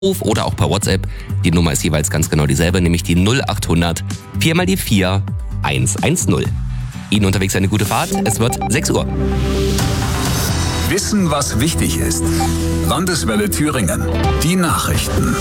oder auch per WhatsApp. Die Nummer ist jeweils ganz genau dieselbe, nämlich die 0800 4 mal die 4 110. Ihnen unterwegs eine gute Fahrt. Es wird 6 Uhr. Wissen, was wichtig ist. Landeswelle Thüringen. Die Nachrichten.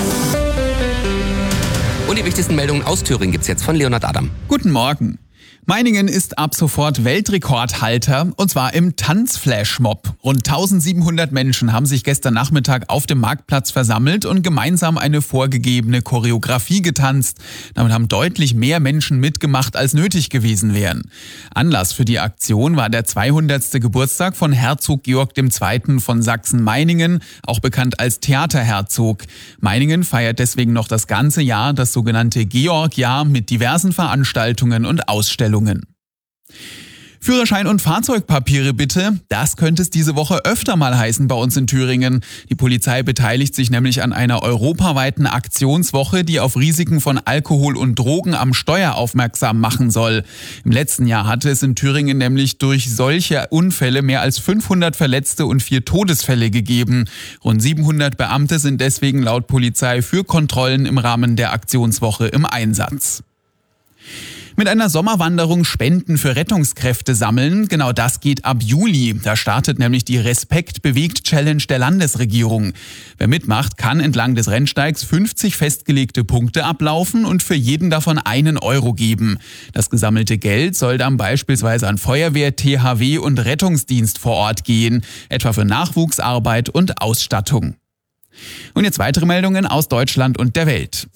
Und die wichtigsten Meldungen aus Thüringen gibt's jetzt von Leonhard Adam. Guten Morgen. Meiningen ist ab sofort Weltrekordhalter, und zwar im Tanzflashmob. Rund 1700 Menschen haben sich gestern Nachmittag auf dem Marktplatz versammelt und gemeinsam eine vorgegebene Choreografie getanzt. Damit haben deutlich mehr Menschen mitgemacht, als nötig gewesen wären. Anlass für die Aktion war der 200. Geburtstag von Herzog Georg II. Von Sachsen-Meiningen, auch bekannt als Theaterherzog. Meiningen feiert deswegen noch das ganze Jahr das sogenannte Georg-Jahr mit diversen Veranstaltungen und Ausstellungen. Führerschein und Fahrzeugpapiere bitte. Das könnte es diese Woche öfter mal heißen bei uns in Thüringen. Die Polizei beteiligt sich nämlich an einer europaweiten Aktionswoche, die auf Risiken von Alkohol und Drogen am Steuer aufmerksam machen soll. Im letzten Jahr hatte es in Thüringen nämlich durch solche Unfälle mehr als 500 Verletzte und 4 Todesfälle gegeben. Rund 700 Beamte sind deswegen laut Polizei für Kontrollen im Rahmen der Aktionswoche im Einsatz. Mit einer Sommerwanderung Spenden für Rettungskräfte sammeln. Genau das geht ab Juli. Da startet nämlich die Respekt-Bewegt-Challenge der Landesregierung. Wer mitmacht, kann entlang des Rennsteigs 50 festgelegte Punkte ablaufen und für jeden davon 1 Euro geben. Das gesammelte Geld soll dann beispielsweise an Feuerwehr, THW und Rettungsdienst vor Ort gehen, etwa für Nachwuchsarbeit und Ausstattung. Und jetzt weitere Meldungen aus Deutschland und der Welt.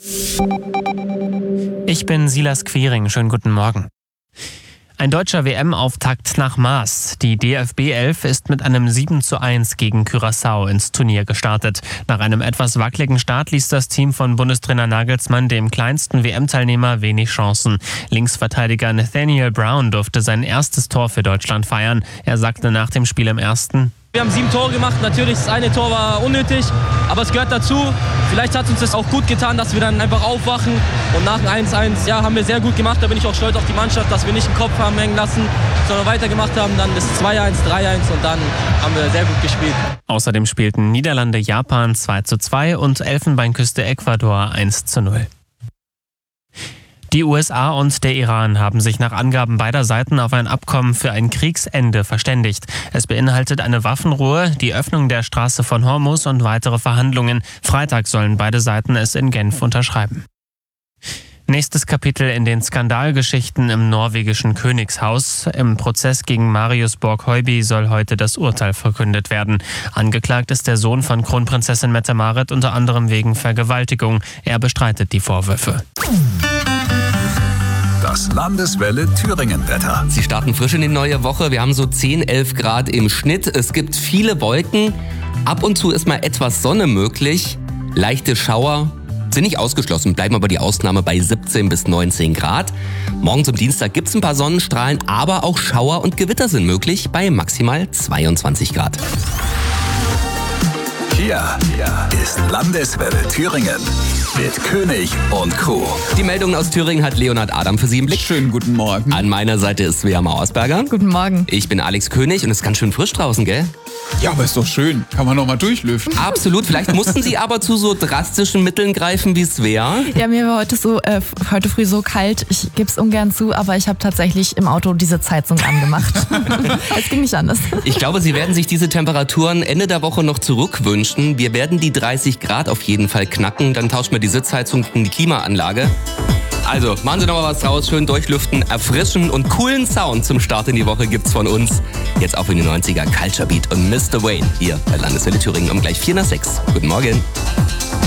Ich bin Silas Quering, schönen guten Morgen. Ein deutscher WM-Auftakt nach Maß. Die DFB 11 ist mit einem 7:1 gegen Curaçao ins Turnier gestartet. Nach einem etwas wackeligen Start ließ das Team von Bundestrainer Nagelsmann dem kleinsten WM-Teilnehmer wenig Chancen. Linksverteidiger Nathaniel Brown durfte sein erstes Tor für Deutschland feiern. Er sagte nach dem Spiel im ersten: Wir haben 7 Tore gemacht, natürlich das eine Tor war unnötig, aber es gehört dazu. Vielleicht hat uns das auch gut getan, dass wir dann einfach aufwachen und nach dem 1:1, haben wir sehr gut gemacht. Da bin ich auch stolz auf die Mannschaft, dass wir nicht den Kopf haben hängen lassen, sondern weitergemacht haben. Dann das 2:1, 3:1 und dann haben wir sehr gut gespielt. Außerdem spielten Niederlande, Japan 2:2 und Elfenbeinküste Ecuador 1:0. Die USA und der Iran haben sich nach Angaben beider Seiten auf ein Abkommen für ein Kriegsende verständigt. Es beinhaltet eine Waffenruhe, die Öffnung der Straße von Hormuz und weitere Verhandlungen. Freitag sollen beide Seiten es in Genf unterschreiben. Nächstes Kapitel in den Skandalgeschichten im norwegischen Königshaus. Im Prozess gegen Marius Borg-Høiby soll heute das Urteil verkündet werden. Angeklagt ist der Sohn von Kronprinzessin Mette-Marit unter anderem wegen Vergewaltigung. Er bestreitet die Vorwürfe. Das Landeswelle Thüringen-Wetter. Sie starten frisch in die neue Woche. Wir haben so 10, 11 Grad im Schnitt. Es gibt viele Wolken. Ab und zu ist mal etwas Sonne möglich. Leichte Schauer sind nicht ausgeschlossen, bleiben aber die Ausnahme bei 17 bis 19 Grad. Morgen zum Dienstag gibt es ein paar Sonnenstrahlen, aber auch Schauer und Gewitter sind möglich bei maximal 22 Grad. Hier ist Landeswelle Thüringen mit König und Co. Die Meldungen aus Thüringen hat Leonhard Adam für Sie im Blick. Schönen guten Morgen. An meiner Seite ist Svea Mauersberger. Guten Morgen. Ich bin Alex König und es ist ganz schön frisch draußen, gell? Ja, aber ist doch schön. Kann man noch mal durchlüften. Absolut. Vielleicht mussten Sie aber zu so drastischen Mitteln greifen wie Svea. Ja, mir war heute früh so kalt. Ich gebe es ungern zu, aber ich habe tatsächlich im Auto die Sitzheizung angemacht. Es ging nicht anders. Ich glaube, Sie werden sich diese Temperaturen Ende der Woche noch zurückwünschen. Wir werden die 30 Grad auf jeden Fall knacken. Dann tauschen wir die Sitzheizung in die Klimaanlage. Also, machen Sie noch mal was draus, schön durchlüften, erfrischen und coolen Sound zum Start in die Woche gibt's von uns. Jetzt auch in die 90er Culture Beat und Mr. Wayne hier bei Landeswelle Thüringen um gleich 4 nach 6. Guten Morgen.